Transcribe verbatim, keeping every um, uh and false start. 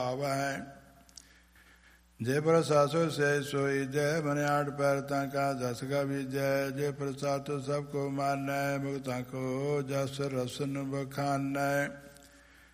ਆਵੈ। ਜੇ ਪ੍ਰਸਾਸੋ ਸੇ ਸੋਈ ਜੈ, ਮਨ ਆਠ ਪੈਰ ਤਾਂ ਕਾ ਜਸ ਕਾ ਬੀਜੈ। ਜੇ ਪ੍ਰਸਾਦੋ ਸਭ ਕੋ ਮਾਨੈ, ਭਗਤਾਂ ਕੋ ਜਸ ਰਸਨ ਬਖਾਨੈ।